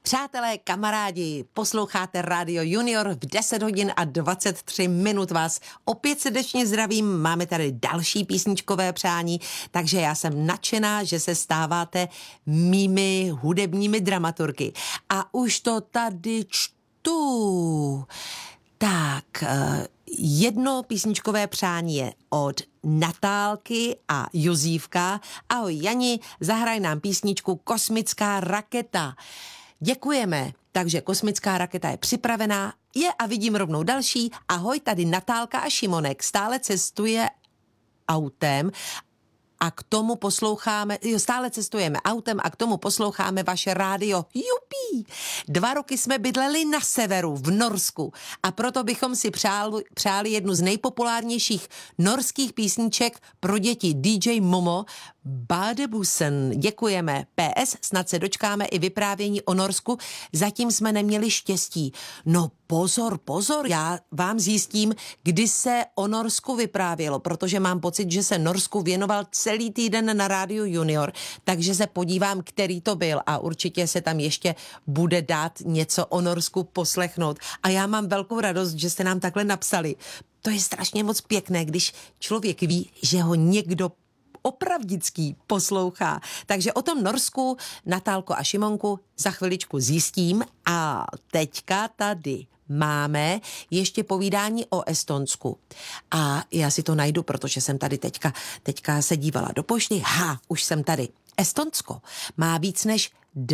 Přátelé, kamarádi, posloucháte Radio Junior v 10 hodin a 23 minut vás opět srdečně zdravím. Máme tady další písničkové přání, takže já jsem nadšená, že se stáváte mými hudebními dramaturgy. A už to tady čtu. Tak, jedno písničkové přání je od Natálky a Jozívka. Ahoj Jani, zahraj nám písničku Kosmická raketa. Děkujeme, takže Kosmická raketa je připravená. A vidím rovnou další. Ahoj, tady Natálka a Šimonek. Stále cestuje autem a k tomu stále cestujeme autem a k tomu posloucháme vaše rádio. Jupí! 2 roky jsme bydleli na severu, v Norsku, a proto bychom si přáli jednu z nejpopulárnějších norských písniček pro děti, DJ Momo, Badebusen. Děkujeme. PS, snad se dočkáme i vyprávění o Norsku, zatím jsme neměli štěstí. No pozor, já vám zjistím, kdy se o Norsku vyprávělo, protože mám pocit, že se Norsku věnoval celý týden na Rádiu Junior, takže se podívám, který to byl, a určitě se tam ještě bude dát něco o Norsku poslechnout. A já mám velkou radost, že jste nám takhle napsali. To je strašně moc pěkné, když člověk ví, že ho někdo opravdický poslouchá. Takže o tom Norsku, Natálko a Šimonku, za chviličku zjistím. A teďka tady máme ještě povídání o Estonsku. A já si to najdu, protože jsem tady teďka se dívala do pošty. Už jsem tady. Estonsko má víc než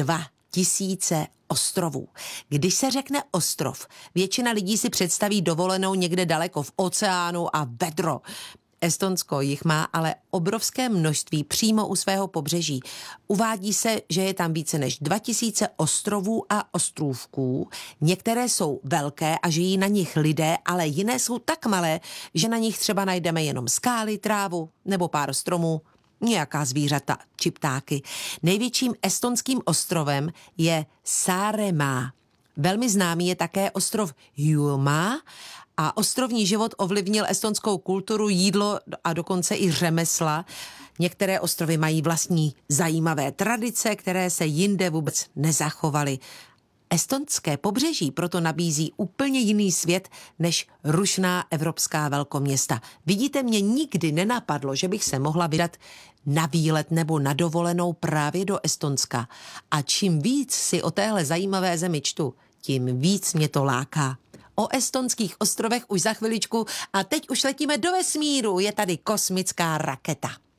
2000 ostrovů. Když se řekne ostrov, většina lidí si představí dovolenou někde daleko v oceánu a vedro. Estonsko jich má ale obrovské množství přímo u svého pobřeží. Uvádí se, že je tam více než 2000 ostrovů a ostrůvků. Některé jsou velké a žijí na nich lidé, ale jiné jsou tak malé, že na nich třeba najdeme jenom skály, trávu nebo pár stromů, nějaká zvířata či ptáky. Největším estonským ostrovem je Saaremaa. Velmi známý je také ostrov Hiiumaa, a ostrovní život ovlivnil estonskou kulturu, jídlo a dokonce i řemesla. Některé ostrovy mají vlastní zajímavé tradice, které se jinde vůbec nezachovaly. Estonské pobřeží proto nabízí úplně jiný svět než rušná evropská velkoměsta. Vidíte, mě nikdy nenapadlo, že bych se mohla vydat na výlet nebo na dovolenou právě do Estonska. A čím víc si o téhle zajímavé zemi čtu, tím víc mě to láká. O estonských ostrovech už za chviličku a teď už letíme do vesmíru. Je tady kosmická raketa.